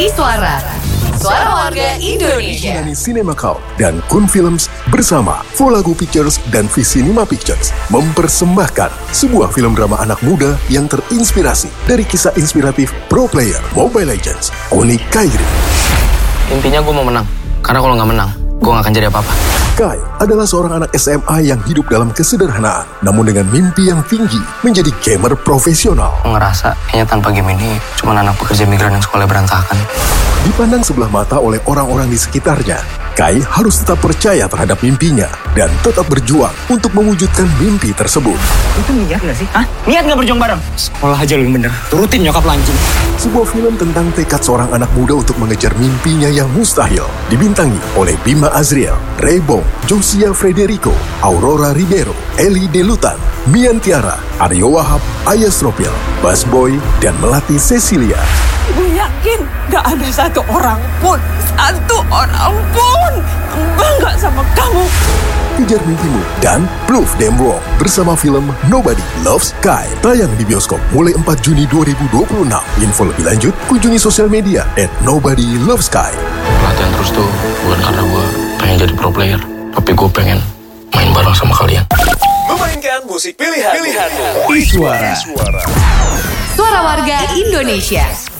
Iswara, Suara Warga Indonesia. Dari Cinemakau dan Kun Films bersama Volago Pictures dan Visinema Pictures mempersembahkan sebuah film drama anak muda yang terinspirasi dari kisah inspiratif pro player Mobile Legends, Oni Kairi. Intinya gue mau menang, karena kalau nggak menang, gue nggak akan jadi apa-apa. Kai adalah seorang anak SMA yang hidup dalam kesederhanaan, namun dengan mimpi yang tinggi menjadi gamer profesional. Ngerasa kayaknya tanpa game ini cuma anak pekerja migran yang sekolah berantakan. Dipandang sebelah mata oleh orang-orang di sekitarnya, Kai harus tetap percaya terhadap mimpinya dan tetap berjuang untuk mewujudkan mimpi tersebut. Itu niat gak sih? Hah? Niat gak berjuang bareng? Sekolah aja lu yang bener. Turutin nyokap lancing. Sebuah film tentang tekad seorang anak muda untuk mengejar mimpinya yang mustahil. Dibintangi oleh Bima Azriel, Ray Bong, Josia Frederico, Aurora Ribeiro, Eli Delutan, Mian Tiara, Aryo Wahab, Ayas Ropil, Bas Boy, dan Melati Cecilia. Ibu yakin gak ada satu orang pun yang bangga sama kamu. Kejar mimpimu dan Proof Them Wrong bersama film Nobody Loves Kai. Tayang di bioskop mulai 4 Juni 2026. Info lebih lanjut kunjungi sosial media @NobodyLovesKai. Latihan terus tuh bukan karena gue pengen jadi pro player, tapi gue pengen main bareng sama kalian. Memainkan musik pilihan. Suara Warga Indonesia.